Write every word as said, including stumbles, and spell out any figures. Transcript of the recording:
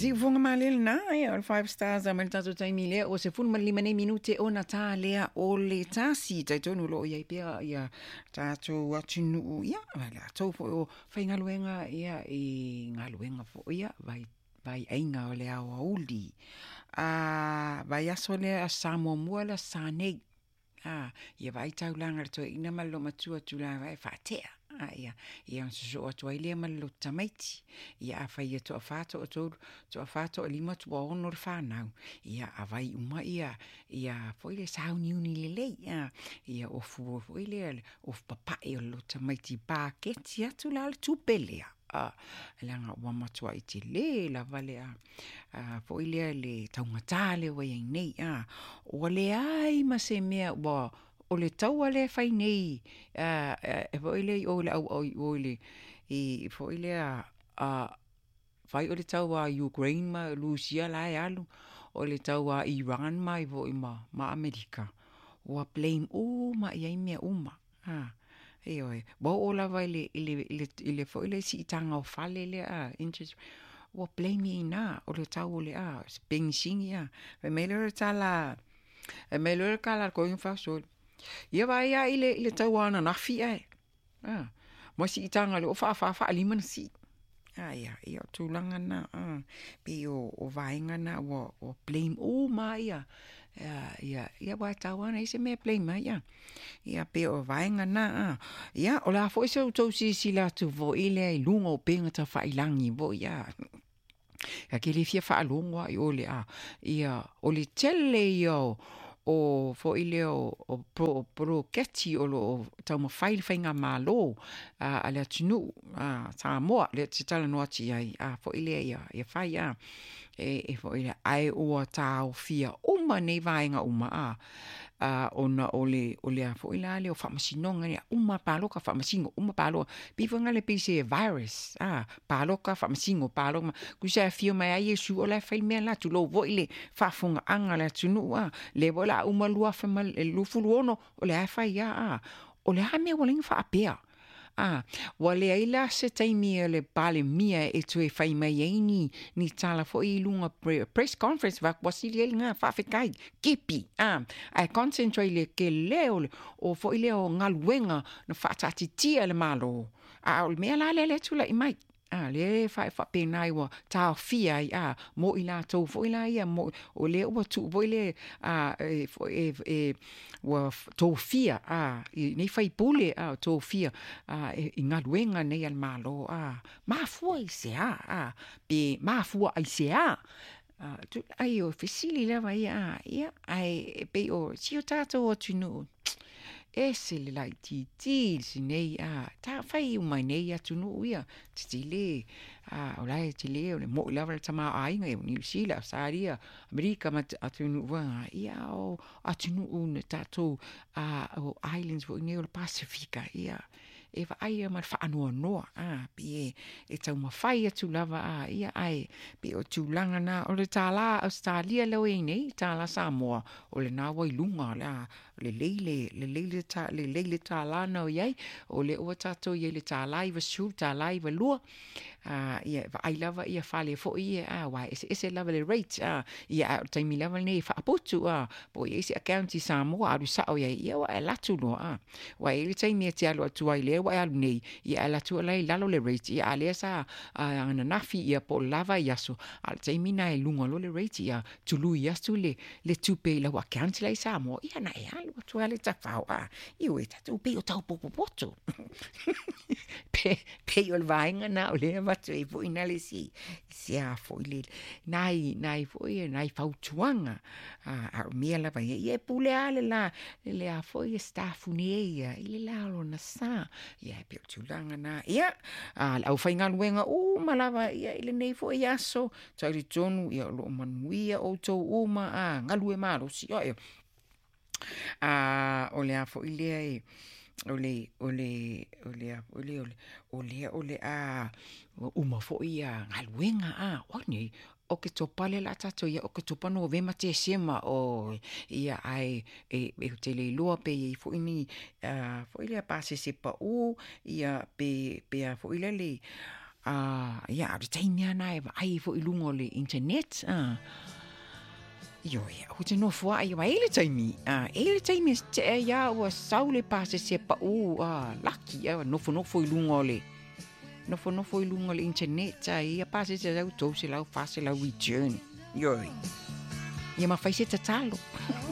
Si funga malil na ia o five stars a maltato taimi lea o se funu ma lima nei minute o na tā lea o le tasi taitonu lo ia pia ia tātou atunu ia wala tau fo o fai ngaluenga ia i ngaluenga fo ia vai vai ainga o le awa uli a vai aso le a samo mua la sanei a ia vai tau langa to ina malo matua tula vai fatea a ia ia so to ile malo tamaiti ia fa ia to fato to to fato lima to ono fa now ia avai uma ia ia foi le sau ni uni le ia ia o fu foi le o papa e lo tamaiti pa ke tia tu la tu pelea a langa wa matua iti le la vale a foi le le taumatale wa nei a o le ai ma se mea wa o le tau ale fai nei uh, uh, e foi le o le au o le i foi le a uh, fai o le tau a Ukraine ma Lucia la e alu o le tau a Iran ma i voi ma ma Amerika o a blame o ma i ai mea uma ha e oi bo o la vai le le le le foi le si tanga o fale le a interest o blame na o le tau le a beijing ya ve melhor tala e melhor kala ko in fasol ia vai ia ile ile tauana na fia ah mo si tanga le o fa fa fa liman si ah ia ia tulanga na ah pe o o vainga na o o blame o maia ia ia vai tauana ise me blame mai ia ia pe o vainga na ah ia o la foi so to si si la tu vo ile lungo penga ta fa ilangi vo ia aquele fia fa longo i ole a ia o le tele io o fo ile o, o pro pro keti o lo tau ma fai fainga malo a uh, ale tunu a uh, sa mo le titala no ati ai a uh, fo ile ia ia fai a e e fo ile ai o tau fia uma nei vainga uma a a uh, ona ole ole a fo ile ale o fa masinonga ni uma palo ka fa masingo uma palo pi fo ngale pi se virus a uh, palo ka fa masingo palo ku sa fio mai ai su ole fai me la tu lo vo ile fa funga anga le tunu a le vo la uma lua fa mal lu fuluono o le fa ia a o le ha me woling fa apea ah wale ila se taimi le pale mia e tu e fai mai ni ni tala fo i lunga press conference va wasili nga fa fe kai kipi ah ai concentrate le ke leo o fo ile o ngalwenga na fa tati tia le malo a o me la le le tu la i mai ah le fa fa pe nai wa ta fia ah mo ila to fo ila ia mo o le o tu vo ile ah e e e wa to fia ah nei fai pule ah to fia ah inga luenga nei al malo ah ma fu se ah pe ma fu ai se ah ah tu ai o fisili la vai ah ia ai pe o si o tato o tu no ese le lai ti ti sinei a ta fai mai nei atu no ia ti le a o lai ti le o le mo lava tama ai ngai ni sila saria america ma atu no va ia o atu no un tato a o islands vo nei o pacifica ia e va ai ma fa no no a pe e tau ma fai atu lava a ia ai pe o tu langa na o le tala australia lo nei tala samoa o le na wai lunga la le leile le leile ta le leile ta la no ye o le o tato ye le ta live shoot ta live lu ah ia ai lava ia fale fo ia ah wa ese ese lava le rate ah ia tai mi lava nei fa potu ah po ese account samo a sa o ia ia wa la tu no ah wa ile tai mi ti alo tu ai le wa al nei ia la tu lai la lo le rate ia le sa ana nafi ia po lava ia so al tai mi nai lungo lo le rate ia tu lu ia tu le le tu pe la wa account lai samo ia na ia lo tu ale ta fa ah io e tu pe o tau po po poto pe pe o vainga na o le va tu e vo inale si si a fo ile nai nai fo e nai fa tuanga a mia la vai e pule ale la le a fo e staff unia ile la lo na sa ia pe tu langa na ia a la fa inga wenga o malava ia ile nei fo ia so tai tonu ia lo manuia o to uma a ngalue malo si o ah ole a fo ile ole ole ole ole ole ole ole a uma fo ia ngaluenga a oni o ke topale la tato ia o ke topano ve mate sema o ia ai e e tele loa pe i fo ini a fo ile pa se se pa o ia pe pe a fo ile le Ah, ia, re taimi ana e ai fo ilungo le internet. Ah. Yo, ia, ho te no fua ai wa ele taimi. Ah, ele taimi te ia o saule pase se pa u, ah, lucky, ah, no fo no fo ilungo le. No fo no fo ilungo le internet, ah, ia pase se au to se lau fase lau return. Yo. Ia ma fai se tatalo.